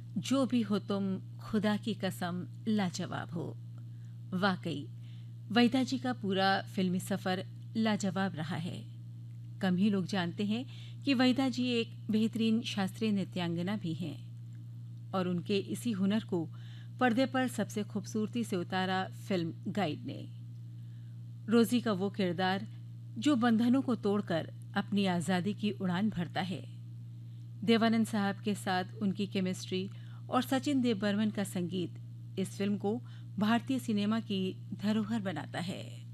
जो भी हो तुम, खुदा की कसम लाजवाब हो। वाकई वहीदा जी का पूरा फिल्मी सफ़र लाजवाब रहा है। कम ही लोग जानते हैं कि वहीदा जी एक बेहतरीन शास्त्रीय नृत्यांगना भी हैं और उनके इसी हुनर को पर्दे पर सबसे खूबसूरती से उतारा फिल्म गाइड ने। रोजी का वो किरदार जो बंधनों को तोड़कर अपनी आज़ादी की उड़ान भरता है। देवानंद साहब के साथ उनकी केमिस्ट्री और सचिन देव बर्मन का संगीत इस फिल्म को भारतीय सिनेमा की धरोहर बनाता है।